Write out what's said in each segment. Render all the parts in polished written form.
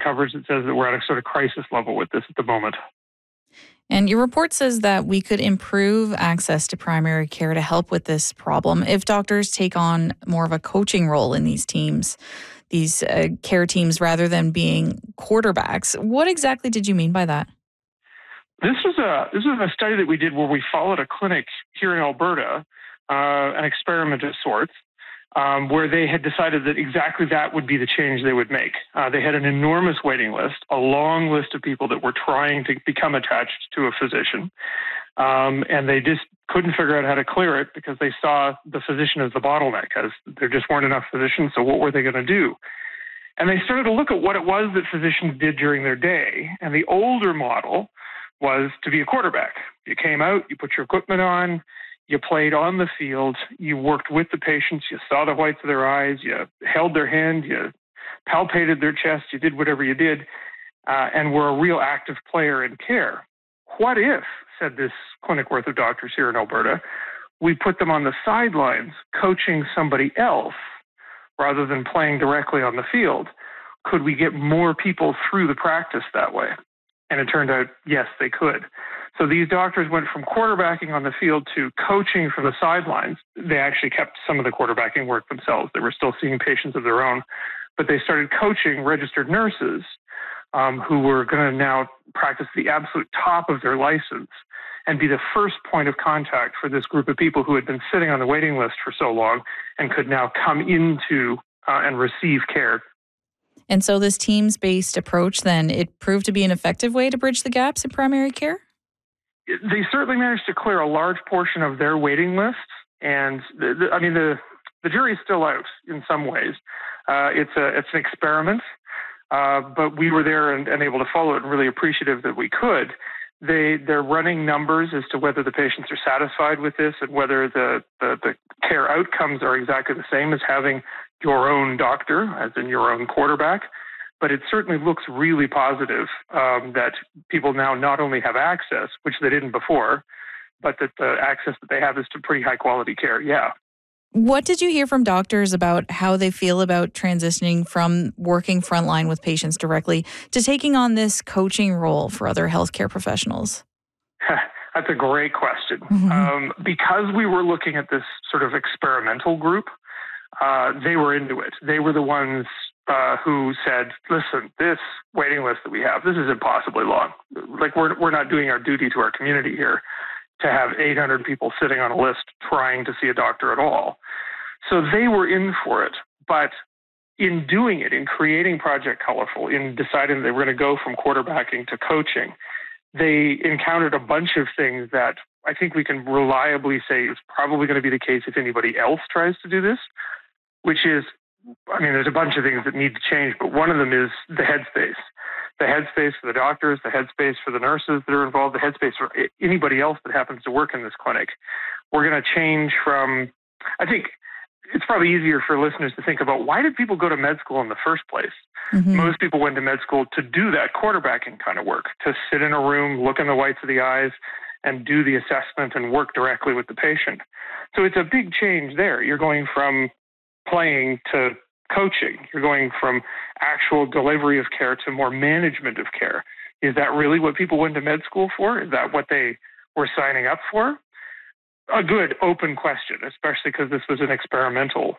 coverage that says that we're at a sort of crisis level with this at the moment. And your report says that we could improve access to primary care to help with this problem if doctors take on more of a coaching role in these teams, these care teams, rather than being quarterbacks. What exactly did you mean by that? This was a study that we did where we followed a clinic here in Alberta, an experiment of sorts, where they had decided that exactly that would be the change they would make. They had an enormous waiting list, a long list of people that were trying to become attached to a physician, and they just couldn't figure out how to clear it because they saw the physician as the bottleneck, as there just weren't enough physicians, so what were they going to do? And they started to look at what it was that physicians did during their day, and the older model was to be a quarterback. You came out, you put your equipment on, you played on the field, you worked with the patients, you saw the whites of their eyes, you held their hand, you palpated their chest, you did whatever you did, and were a real active player in care. What if, said this clinic worth of doctors here in Alberta, we put them on the sidelines coaching somebody else rather than playing directly on the field? Could we get more people through the practice that way? And it turned out, yes, they could. So these doctors went from quarterbacking on the field to coaching from the sidelines. They actually kept some of the quarterbacking work themselves. They were still seeing patients of their own, but they started coaching registered nurses who were going to now practice the absolute top of their license and be the first point of contact for this group of people who had been sitting on the waiting list for so long and could now come into and receive care. And so this teams-based approach, then, it proved to be an effective way to bridge the gaps in primary care? They certainly managed to clear a large portion of their waiting lists. And the jury's still out in some ways. It's an experiment, but we were there and able to follow it and really appreciative that we could. They're running numbers as to whether the patients are satisfied with this and whether the care outcomes are exactly the same as having your own doctor, as in your own quarterback. But it certainly looks really positive that people now not only have access, which they didn't before, but that the access that they have is to pretty high quality care. Yeah. What did you hear from doctors about how they feel about transitioning from working frontline with patients directly to taking on this coaching role for other healthcare professionals? That's a great question. Mm-hmm. Because we were looking at this sort of experimental group, they were into it. They were the ones who said, listen, this waiting list that we have, this is impossibly long. Like, we're not doing our duty to our community here to have 800 people sitting on a list trying to see a doctor at all. So they were in for it. But in doing it, in creating Project Colorful, in deciding they were going to go from quarterbacking to coaching, they encountered a bunch of things that I think we can reliably say is probably going to be the case if anybody else tries to do this, which is, there's a bunch of things that need to change, but one of them is the headspace. The headspace for the doctors, the headspace for the nurses that are involved, the headspace for anybody else that happens to work in this clinic. We're going to change from, I think it's probably easier for listeners to think about, why did people go to med school in the first place? Mm-hmm. Most people went to med school to do that quarterbacking kind of work, to sit in a room, look in the whites of the eyes, and do the assessment and work directly with the patient. So it's a big change there. You're going from playing to coaching. You're going from actual delivery of care to more management of care. Is that really what people went to med school for? Is that what they were signing up for? A good open question, especially because this was an experimental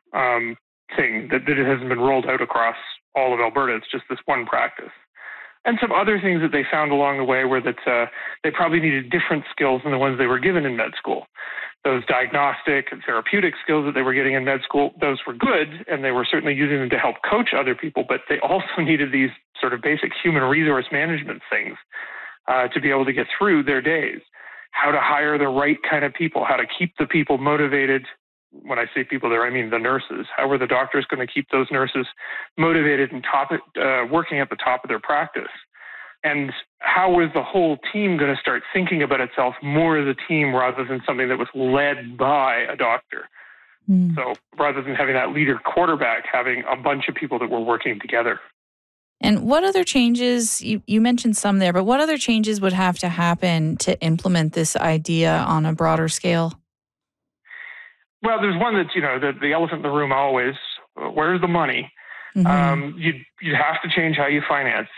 thing that it hasn't been rolled out across all of Alberta. It's just this one practice. And some other things that they found along the way were that they probably needed different skills than the ones they were given in med school. Those diagnostic and therapeutic skills that they were getting in med school, those were good, and they were certainly using them to help coach other people, but they also needed these sort of basic human resource management things to be able to get through their days. How to hire the right kind of people, how to keep the people motivated. When I say people there, I mean the nurses. How are the doctors going to keep those nurses motivated and working at the top of their practice? And how was the whole team going to start thinking about itself more as a team rather than something that was led by a doctor? So rather than having that leader quarterback, having a bunch of people that were working together. And what other changes, you mentioned some there, but what other changes would have to happen to implement this idea on a broader scale? Well, there's one that's, the elephant in the room always, where's the money? Mm-hmm. You'd have to change how you finance